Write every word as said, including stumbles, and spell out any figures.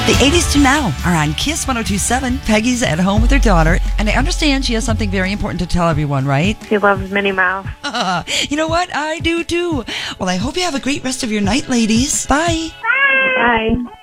The eighties to now are on Kiss one oh two point seven. Peggy's at home with her daughter, and I understand she has something very important to tell everyone, right? She loves Minnie Mouse. Uh, you know what? I do too. Well, I hope you have a great rest of your night, ladies. Bye. Bye. Bye.